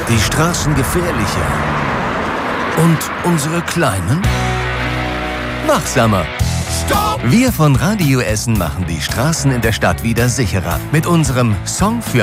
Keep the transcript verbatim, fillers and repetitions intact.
Die Straßen gefährlicher. Und unsere Kleinen wachsamer. Stopp! Wir von Radio Essen machen die Straßen in der Stadt wieder sicherer. Mit unserem Song für